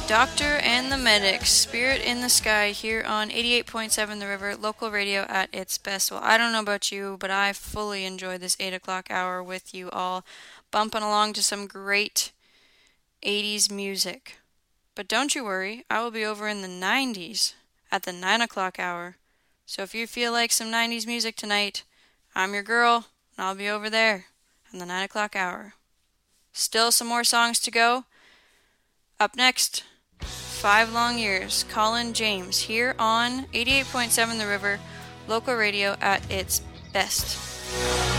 Doctor and the Medics, Spirit in the Sky, here on 88.7 The River, local radio at its best. Well, I don't know about you, but I fully enjoy this 8 o'clock hour with you all, bumping along to some great 80s music. But don't you worry, I will be over in the 90s at the 9 o'clock hour. So if you feel like some 90s music tonight, I'm your girl, and I'll be over there in the 9 o'clock hour. Still some more songs to go. Up next, 5 long years, Colin James, here on 88.7 The River, local radio at its best.